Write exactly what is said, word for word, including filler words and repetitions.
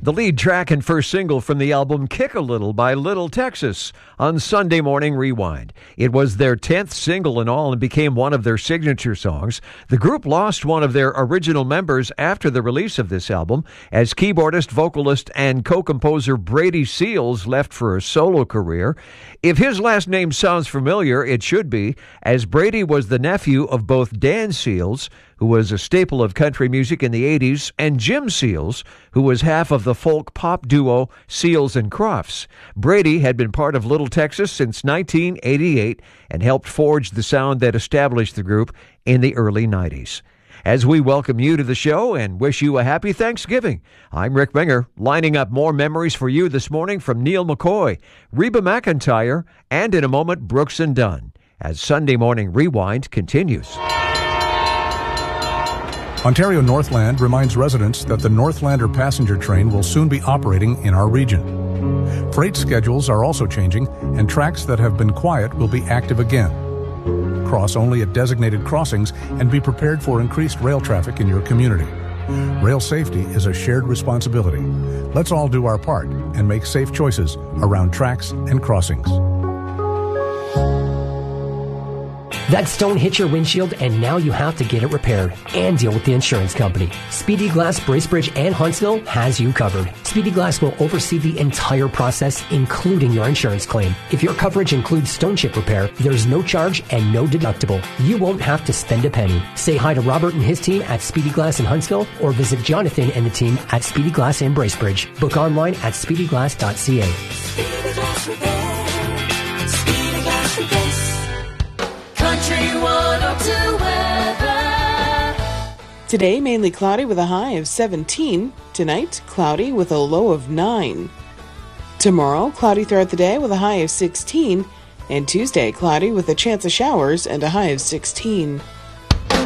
The lead track and first single from the album Kick a Little by Little Texas on Sunday Morning Rewind. It was their tenth single in all and became one of their signature songs. The group lost one of their original members after the release of this album, as keyboardist, vocalist, and co-composer Brady Seals left for a solo career. If his last name sounds familiar, it should be, as Brady was the nephew of both Dan Seals, who was a staple of country music in the eighties, and Jim Seals, who was half of the folk pop duo Seals and Crofts. Brady had been part of Little Texas since nineteen eighty-eight and helped forge the sound that established the group in the early nineties. As we welcome you to the show and wish you a happy Thanksgiving, I'm Rick Menger, lining up more memories for you this morning from Neil McCoy, Reba McEntire, and in a moment, Brooks and Dunn, as Sunday Morning Rewind continues. Ontario Northland reminds residents that the Northlander passenger train will soon be operating in our region. Freight schedules are also changing, and tracks that have been quiet will be active again. Cross only at designated crossings and be prepared for increased rail traffic in your community. Rail safety is a shared responsibility. Let's all do our part and make safe choices around tracks and crossings. That stone hit your windshield, and now you have to get it repaired and deal with the insurance company. Speedy Glass, Bracebridge, and Huntsville has you covered. Speedy Glass will oversee the entire process, including your insurance claim. If your coverage includes stone chip repair, there's no charge and no deductible. You won't have to spend a penny. Say hi to Robert and his team at Speedy Glass in Huntsville, or visit Jonathan and the team at Speedy Glass in Bracebridge. Book online at speedy glass dot c a. Speedy Glass Repair. Speedy Glass Repair. Country one oh two weather. Today, mainly cloudy with a high of seventeen. Tonight, cloudy with a low of nine. Tomorrow, cloudy throughout the day with a high of sixteen. And Tuesday, cloudy with a chance of showers and a high of sixteen.